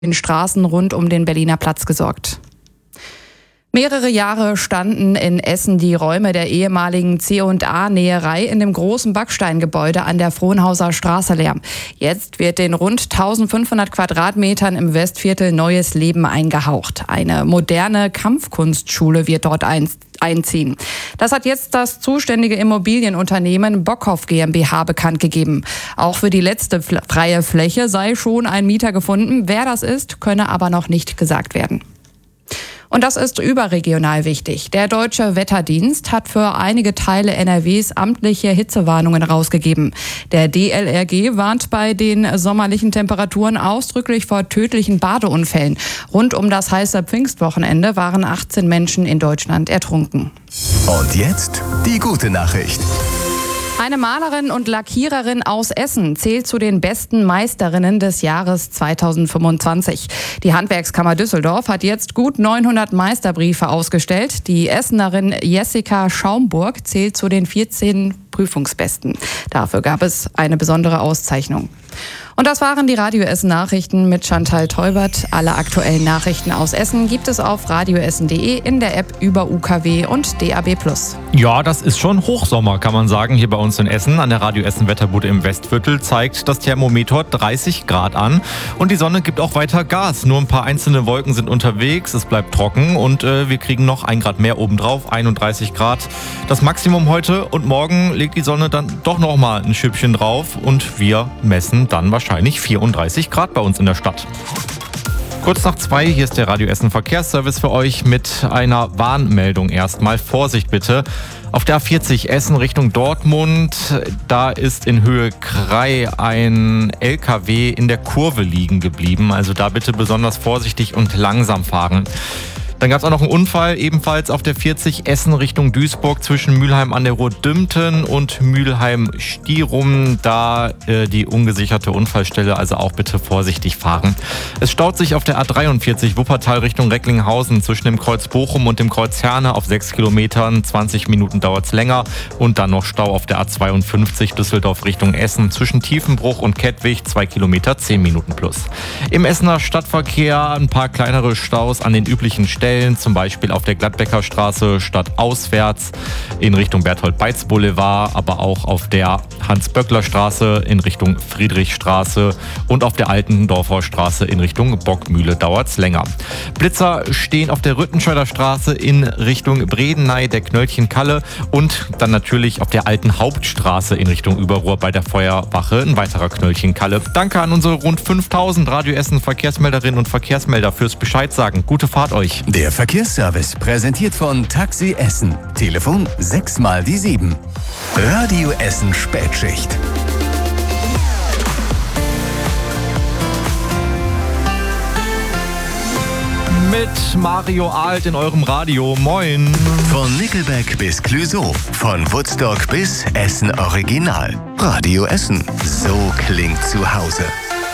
den Straßen rund um den Berliner Platz gesorgt. Mehrere Jahre standen in Essen die Räume der ehemaligen C&A-Näherei in dem großen Backsteingebäude an der Frohnhauser Straße leer. Jetzt wird den rund 1500 Quadratmetern im Westviertel neues Leben eingehaucht. Eine moderne Kampfkunstschule wird dort einziehen. Das hat jetzt das zuständige Immobilienunternehmen Bockhoff GmbH bekannt gegeben. Auch für die letzte freie Fläche sei schon ein Mieter gefunden. Wer das ist, könne aber noch nicht gesagt werden. Und das ist überregional wichtig. Der Deutsche Wetterdienst hat für einige Teile NRWs amtliche Hitzewarnungen rausgegeben. Der DLRG warnt bei den sommerlichen Temperaturen ausdrücklich vor tödlichen Badeunfällen. Rund um das heiße Pfingstwochenende waren 18 Menschen in Deutschland ertrunken. Und jetzt die gute Nachricht. Eine Malerin und Lackiererin aus Essen zählt zu den besten Meisterinnen des Jahres 2025. Die Handwerkskammer Düsseldorf hat jetzt gut 900 Meisterbriefe ausgestellt. Die Essenerin Jessica Schaumburg zählt zu den 14 Prüfungsbesten. Dafür gab es eine besondere Auszeichnung. Und das waren die Radio Essen Nachrichten mit Chantal Teubert. Alle aktuellen Nachrichten aus Essen gibt es auf radioessen.de, in der App über UKW und DAB+. Ja, das ist schon Hochsommer, kann man sagen, hier bei uns in Essen. An der Radio Essen Wetterbude im Westviertel zeigt das Thermometer 30 Grad an. Und die Sonne gibt auch weiter Gas. Nur ein paar einzelne Wolken sind unterwegs, es bleibt trocken und wir kriegen noch 1 Grad mehr obendrauf, 31 Grad. Das Maximum heute, und morgen legt die Sonne dann doch nochmal ein Schüppchen drauf und wir messen dann wahrscheinlich 34 Grad bei uns in der Stadt. Kurz nach 2, hier ist der Radio Essen Verkehrsservice für euch mit einer Warnmeldung erstmal. Vorsicht bitte. Auf der A40 Essen Richtung Dortmund, da ist in Höhe Krei ein LKW in der Kurve liegen geblieben. Also da bitte besonders vorsichtig und langsam fahren. Dann gab es auch noch einen Unfall, ebenfalls auf der 40 Essen Richtung Duisburg zwischen Mülheim an der Ruhr-Dümpten und Mülheim-Stierum. Da die ungesicherte Unfallstelle, also auch bitte vorsichtig fahren. Es staut sich auf der A43 Wuppertal Richtung Recklinghausen zwischen dem Kreuz Bochum und dem Kreuz Herne auf 6 Kilometern. 20 Minuten dauert es länger. Und dann noch Stau auf der A52 Düsseldorf Richtung Essen zwischen Tiefenbruch und Kettwig, 2 Kilometer, 10 Minuten plus. Im Essener Stadtverkehr ein paar kleinere Staus an den üblichen Stellen. Zum Beispiel auf der Gladbecker Straße stadtauswärts in Richtung Berthold-Beitz Boulevard, aber auch auf der Hans-Böckler Straße in Richtung Friedrichstraße und auf der Altendorfer Straße in Richtung Bockmühle dauert es länger. Blitzer stehen auf der Rüttenscheider Straße in Richtung Bredeney, der Knöllchen-Kalle, und dann natürlich auf der alten Hauptstraße in Richtung Überruhr bei der Feuerwache ein weiterer Knöllchen-Kalle. Danke an unsere rund 5000 Radio Essen Verkehrsmelderinnen und Verkehrsmelder fürs Bescheid sagen. Gute Fahrt euch. Der Verkehrsservice präsentiert von Taxi Essen. Telefon 6x7. Radio Essen Spätschicht. Mit Mario Alt in eurem Radio. Moin. Von Nickelback bis Clouseau. Von Woodstock bis Essen Original. Radio Essen. So klingt zu Hause.